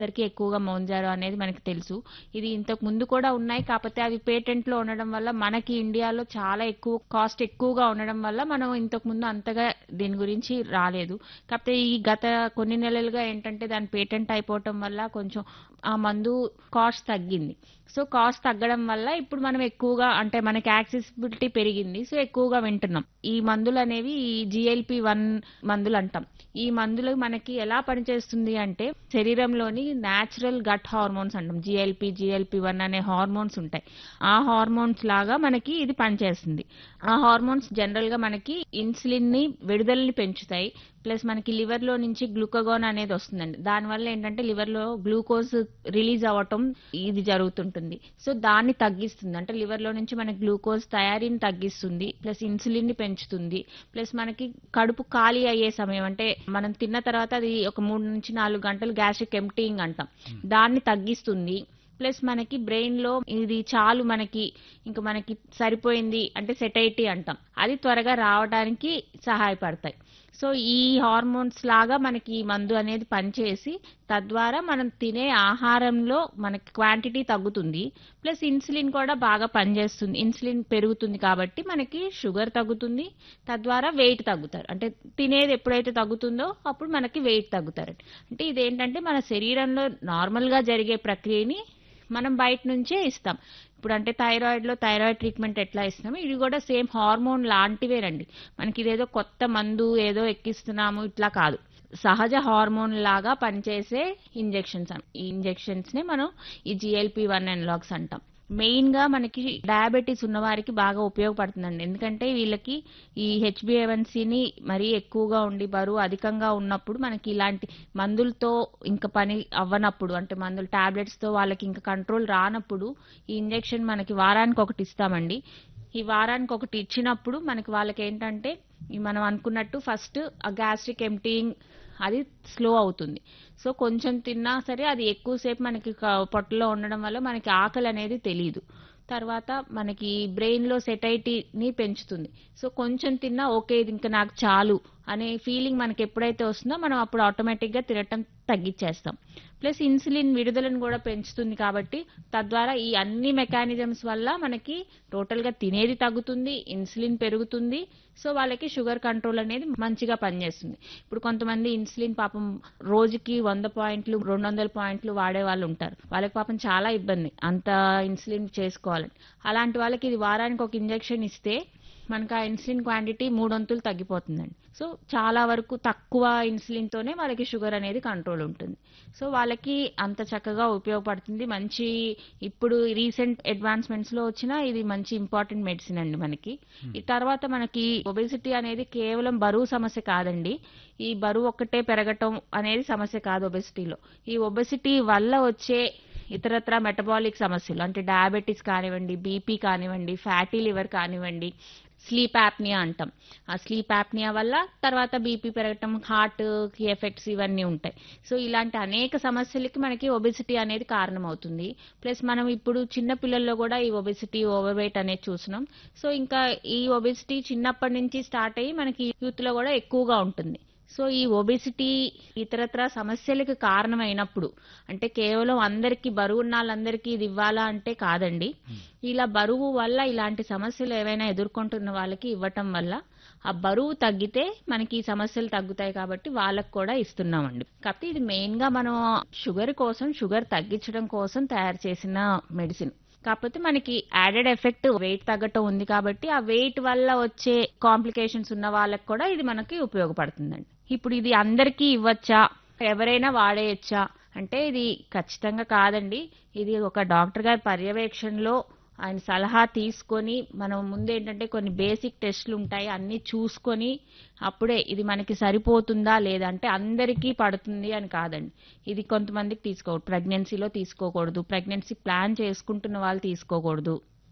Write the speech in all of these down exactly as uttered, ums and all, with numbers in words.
అందరికీ ఎక్కువగా మౌంజారో అనేది మనకి తెలుసు. ఇది ఇంతకు ముందు కూడా ఉన్నాయి. కాకపోతే అవి పేటెంట్‌లో ఉండడం వల్ల మనకి ఇండియాలో చాలా ఎక్కువ కాస్ట్ ఎక్కువగా ఉండడం వల్ల మనం ఇంతకు ముందు అంతగా దీని గురించి రాలేదు. కాకపోతే ఈ గత కొన్ని నెలలుగా ఏంటంటే దాని పేటెంట్ అయిపోవటం వల్ల కొంచెం ఆ మందు కాస్ట్ తగ్గింది. సో, కాస్ట్ తగ్గడం వల్ల ఇప్పుడు మనం ఎక్కువగా అంటే మనకి యాక్సెసిబిలిటీ పెరిగింది. సో, ఎక్కువగా వింటున్నాం. ఈ మందులనేవి ఈ జీఎల్‌పీ వన్ మందులంటాం. ఈ మందులు మనకి ఎలా పనిచేస్తుంది అంటే శరీరంలోని నేచురల్ గట్ హార్మోన్స్ అంటాం. జీఎల్‌పీ, జీఎల్‌పీ వన్ అనే హార్మోన్స్ ఉంటాయి. ఆ హార్మోన్స్ లాగా మనకి ఇది పనిచేస్తుంది. ఆ హార్మోన్స్ జనరల్‌గా మనకి ఇన్సులిన్‌ని విడుదలని పెంచుతాయి. ప్లస్ మనకి లివర్‌లో నుంచి గ్లూకగోన్ అనేది వస్తుందండి. దానివల్ల ఏంటంటే లివర్‌లో గ్లూకోజ్ రిలీజ్ అవ్వటం ఇది జరుగుతుంటుంది. సో, దాన్ని తగ్గిస్తుంది. అంటే లివర్‌లో నుంచి మనకి గ్లూకోజ్ తయారీని తగ్గిస్తుంది. ప్లస్ ఇన్సులిన్‌ని పెంచుతుంది. ప్లస్ మనకి కడుపు ఖాళీ అయ్యే సమయం అంటే మనం తిన్న తర్వాత అది ఒక మూడు నుంచి నాలుగు గంటలు గ్యాస్ట్రిక్ ఎంప్టీయింగ్ అంటాం. దాన్ని తగ్గిస్తుంది. ప్లస్ మనకి బ్రెయిన్‌లో ఇది చాలు మనకి ఇంక మనకి సరిపోయింది అంటే సెటైటీ అంటాం. అది త్వరగా రావడానికి సహాయపడతాయి. సో, ఈ హార్మోన్స్ లాగా మనకి ఈ మందు అనేది పనిచేసి తద్వారా మనం తినే ఆహారంలో మనకి క్వాంటిటీ తగ్గుతుంది. ప్లస్ ఇన్సులిన్ కూడా బాగా పనిచేస్తుంది. ఇన్సులిన్ పెరుగుతుంది కాబట్టి మనకి షుగర్ తగ్గుతుంది. తద్వారా వెయిట్ తగ్గుతారు. అంటే తినేది ఎప్పుడైతే తగ్గుతుందో అప్పుడు మనకి వెయిట్ తగ్గుతారు. అంటే ఇదేంటంటే మన శరీరంలో నార్మల్‌గా జరిగే ప్రక్రియని మనం బయట నుంచే ఇస్తాం. ఇప్పుడంటే థైరాయిడ్‌లో థైరాయిడ్ ట్రీట్మెంట్ ఎట్లా ఇస్తామో ఇది కూడా సేమ్ హార్మోన్ లాంటివేనండి. మనకి ఇదేదో కొత్త మందు ఏదో ఎక్కిస్తున్నాము ఇట్లా కాదు. సహజ హార్మోన్ లాగా పనిచేసే ఇంజెక్షన్స్. ఈ ఇంజెక్షన్స్‌నే మనం ఈ జీఎల్‌పీ వన్ అనలాగ్స్ అంటాం. మెయిన్‌గా మనకి డయాబెటిస్ ఉన్నవారికి బాగా ఉపయోగపడుతుందండి. ఎందుకంటే వీళ్ళకి ఈ హెచ్‌బీఏవన్సీని మరీ ఎక్కువగా ఉండి బరువు అధికంగా ఉన్నప్పుడు మనకి ఇలాంటి మందులతో ఇంక పని అవ్వనప్పుడు అంటే మందులు టాబ్లెట్స్‌తో వాళ్ళకి ఇంక కంట్రోల్ రానప్పుడు ఈ ఇంజెక్షన్ మనకి వారానికి ఒకటి ఇస్తామండి. ఈ వారానికి ఒకటి ఇచ్చినప్పుడు మనకి వాళ్ళకేంటంటే మనం అనుకున్నట్టు ఫస్ట్ ఆ గ్యాస్ట్రిక్ ఎంప్టీయింగ్ అది స్లో అవుతుంది. సో, కొంచెం తిన్నా సరే అది ఎక్కువసేపు మనకి క పొట్టలో ఉండడం వల్ల మనకి ఆకలి అనేది తెలీదు. తర్వాత మనకి బ్రెయిన్‌లో సెటైటీని పెంచుతుంది. సో, కొంచెం తిన్నా ఓకే ఇది ఇంక నాకు చాలు అనే ఫీలింగ్ మనకి ఎప్పుడైతే వస్తుందో మనం అప్పుడు ఆటోమేటిక్‌గా తినటం తగ్గిచ్చేస్తాం. ప్లస్ ఇన్సులిన్ విడుదలను కూడా పెంచుతుంది కాబట్టి తద్వారా ఈ అన్ని మెకానిజమ్స్ వల్ల మనకి టోటల్‌గా తినేది తగ్గుతుంది. ఇన్సులిన్ పెరుగుతుంది. సో, వాళ్ళకి షుగర్ కంట్రోల్ అనేది మంచిగా పనిచేస్తుంది. ఇప్పుడు కొంతమంది ఇన్సులిన్ పాపం రోజుకి వంద పాయింట్లు, రెండు వందల పాయింట్లు వాడే వాళ్ళు ఉంటారు. వాళ్ళకి పాపం చాలా ఇబ్బంది. అంత ఇన్సులిన్ చేసుకోవాలని. అలాంటి వాళ్ళకి ఇది వారానికి ఒక ఇంజెక్షన్ ఇస్తే మనకు ఆ ఇన్సులిన్ క్వాంటిటీ మూడొంతులు తగ్గిపోతుందండి. సో, చాలా వరకు తక్కువ ఇన్సులిన్‌తోనే వాళ్ళకి షుగర్ అనేది కంట్రోల్ ఉంటుంది. సో, వాళ్ళకి అంత చక్కగా ఉపయోగపడుతుంది. మంచి ఇప్పుడు రీసెంట్ అడ్వాన్స్‌మెంట్స్‌లో వచ్చిన ఇది మంచి ఇంపార్టెంట్ మెడిసిన్ అండి మనకి. ఈ తర్వాత మనకి ఒబెసిటీ అనేది కేవలం బరువు సమస్య కాదండి. ఈ బరువు ఒక్కటే పెరగటం అనేది సమస్య కాదు ఒబెసిటీలో. ఈ ఒబెసిటీ వల్ల వచ్చే ఇతరత్రా మెటబాలిక్ సమస్యలు అంటే డయాబెటిస్ కానివ్వండి, బీపీ కానివ్వండి, ఫ్యాటీ లివర్ కానివ్వండి, స్లీప్ యాప్నియా అంటాం. ఆ స్లీప్ యాప్నియా వల్ల తర్వాత బీపీ పెరగటం, హార్ట్‌కి ఎఫెక్ట్స్ ఇవన్నీ ఉంటాయి. సో, ఇలాంటి అనేక సమస్యలకి మనకి ఒబెసిటీ అనేది కారణమవుతుంది. ప్లస్ మనం ఇప్పుడు చిన్న పిల్లల్లో కూడా ఈ ఒబెసిటీ, ఓవర్ వెయిట్ అనేది చూస్తున్నాం. సో, ఇంకా ఈ ఒబెసిటీ చిన్నప్పటి నుంచి స్టార్ట్ అయ్యి మనకి యూత్‌లో కూడా ఎక్కువగా ఉంటుంది. సో, ఈ ఒబెసిటీ ఇతరత్రా సమస్యలకు కారణమైనప్పుడు అంటే కేవలం అందరికీ బరువున్నాళ్ళందరికీ ఇది ఇవ్వాలా అంటే కాదండి. ఇలా బరువు వల్ల ఇలాంటి సమస్యలు ఏవైనా ఎదుర్కొంటున్న వాళ్ళకి ఇవ్వటం వల్ల ఆ బరువు తగ్గితే మనకి ఈ సమస్యలు తగ్గుతాయి కాబట్టి వాళ్ళకి కూడా ఇస్తున్నామండి. కాకపోతే ఇది మెయిన్‌గా మనం షుగర్ కోసం, షుగర్ తగ్గించడం కోసం తయారు చేసిన మెడిసిన్. కాకపోతే మనకి యాడెడ్ ఎఫెక్ట్ వెయిట్ తగ్గటం ఉంది కాబట్టి ఆ వెయిట్ వల్ల వచ్చే కాంప్లికేషన్స్ ఉన్న వాళ్ళకి కూడా ఇది మనకి ఉపయోగపడుతుందండి. ఇప్పుడు ఇది అందరికీ ఇవ్వచ్చా? ఎవరైనా వాడేయచ్చా? అంటే ఇది ఖచ్చితంగా కాదండి. ఇది ఒక డాక్టర్ గారి పర్యవేక్షణలో ఆయన సలహా తీసుకొని మనం ముందేంటంటే కొన్ని బేసిక్ టెస్టులు ఉంటాయి. అన్నీ చూసుకొని అప్పుడే ఇది మనకి సరిపోతుందా లేదా అంటే అందరికీ పడుతుంది అని కాదండి. ఇది కొంతమందికి తీసుకోకూడదు. ప్రెగ్నెన్సీలో తీసుకోకూడదు. ప్రెగ్నెన్సీ ప్లాన్ చేసుకుంటున్న వాళ్ళు తీసుకోకూడదు.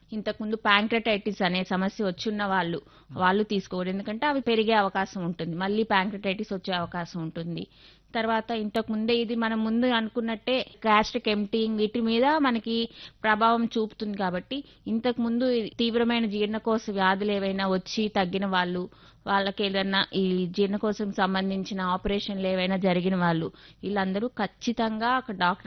ఇంతకుముందు ప్యాంక్రటైటిస్ అనే సమస్య వచ్చున్న వాళ్ళు వాళ్ళు తీసుకోకూడదు. ఎందుకంటే అవి పెరిగే అవకాశం ఉంటుంది. మళ్ళీ ప్యాంక్రటైటిస్ వచ్చే అవకాశం ఉంటుంది. తర్వాత ఇంతకు ముందే ఇది మనం ముందు అనుకున్నట్టే గ్యాస్ట్రిక్ ఎంప్టీయింగ్ వీటి మీద మనకి ప్రభావం చూపుతుంది కాబట్టి ఇంతకు ముందు తీవ్రమైన జీర్ణకోశ వ్యాధులు ఏవైనా వచ్చి తగ్గిన వాళ్ళు, వాళ్ళకి ఏదన్నా ఈ జీర్ణకోశం సంబంధించిన ఆపరేషన్లు ఏవైనా జరిగిన వాళ్ళు వీళ్ళందరూ ఖచ్చితంగా ఒక డాక్టర్